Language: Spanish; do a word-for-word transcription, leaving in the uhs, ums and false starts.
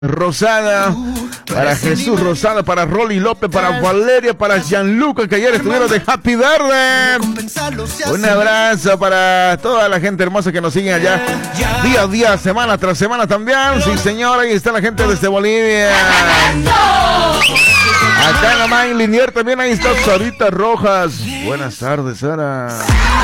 Rosada, para Jesús Rosada, para Rolly López, para Valeria, para Gianluca, que ayer estuvieron de Happy Verde. Un abrazo para toda la gente hermosa que nos sigue allá, día a día, semana tras semana también. Sí, señor, ahí está la gente desde Bolivia. Acá en la Main Linier también ahí está Sarita Rojas. Buenas tardes, Sara.